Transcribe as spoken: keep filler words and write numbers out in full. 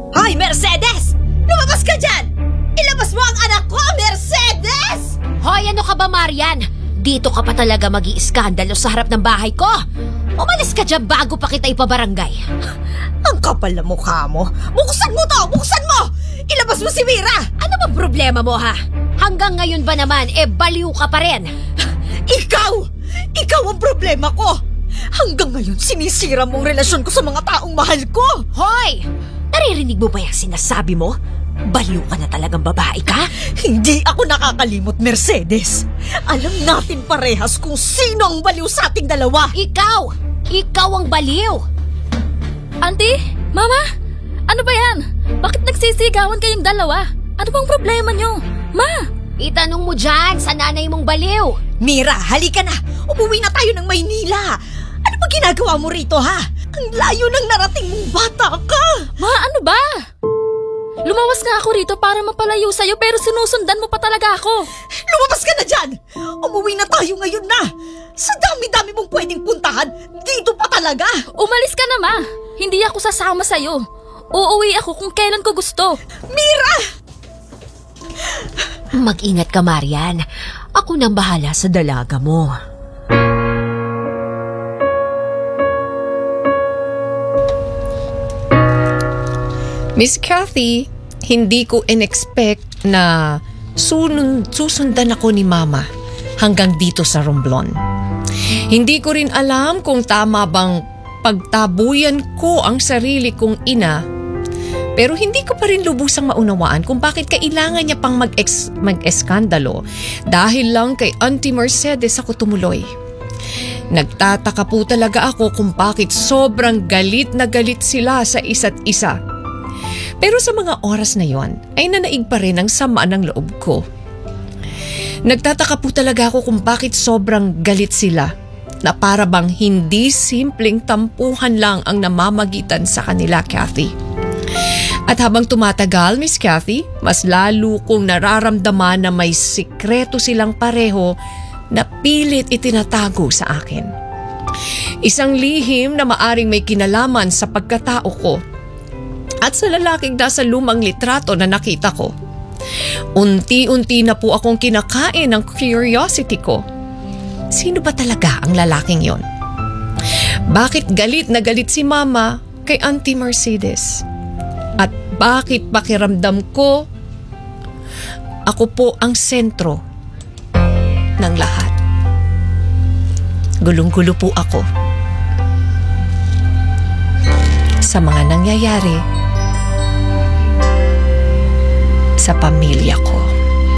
Hoy, Mercedes! Lumabas ka dyan! Ilabas mo ang anak ko, Mercedes! Hoy, ano ka ba, Marian? Dito ka pa talaga mag-iiskandalo sa harap ng bahay ko. Umalis ka dyan bago pa kita ipabarangay. Ang kapal na mukha mo. Buksan mo to! Buksan mo! Ilabas mo si Mira! Ano ba problema mo, ha? Hanggang ngayon ba naman, eh baliw ka pa rin? Ikaw! Ikaw ang problema ko! Hanggang ngayon, sinisira mo ang relasyon ko sa mga taong mahal ko! Hoy! Naririnig mo ba yung sinasabi mo? Baliw ka na talagang babae ka? Hindi ako nakakalimot, Mercedes. Alam natin parehas kung sino ang baliw sa ating dalawa. Ikaw! Ikaw ang baliw! Auntie? Mama? Ano ba yan? Bakit nagsisigawan kayong dalawa? Ano bang problema nyo? Ma! Itanong mo dyan sa nanay mong baliw. Mira, halika na. Umuwi na tayo ng Maynila. Ano ba ginagawa mo rito, ha? Ang layo ng narating mong bata ka. Ma, ano ba? Lumawas nga ako rito para mapalayo sa'yo pero sinusundan mo pa talaga ako. Lumabas ka na dyan! Umuwi na tayo ngayon na! Sa dami-dami mong pwedeng puntahan, dito pa talaga! Umalis ka na, Ma. Hindi ako sasama sa'yo. Uuwi ako kung kailan ko gusto. Mira! Mag-ingat ka, Marian. Ako nang bahala sa dalaga mo. Miss Cathy, hindi ko in-expect na sunun, susundan ako ni Mama hanggang dito sa Romblon. Hindi ko rin alam kung tama bang pagtabuyan ko ang sarili kong ina, pero hindi ko pa rin lubusang maunawaan kung bakit kailangan niya pang mag-ex, mag-eskandalo dahil lang kay Auntie Mercedes ako tumuloy. Nagtataka po talaga ako kung bakit sobrang galit na galit sila sa isa't isa. Pero sa mga oras na yon ay nanaig pa rin ang sama ng loob ko. Nagtataka po talaga ako kung bakit sobrang galit sila na para bang hindi simpleng tampuhan lang ang namamagitan sa kanila, Cathy. At habang tumatagal, Miss Cathy, mas lalo kong nararamdaman na may sikreto silang pareho na pilit itinatago sa akin. Isang lihim na maaring may kinalaman sa pagkatao ko at sa lalaking nasa lumang litrato na nakita ko. Unti-unti na po akong kinakain ng curiosity ko. Sino ba talaga ang lalaking yon? Bakit galit na galit si Mama kay Auntie Mercedes? At bakit pakiramdam ko ako po ang sentro ng lahat? Gulong-gulo po ako sa mga nangyayari sa pamilya ko.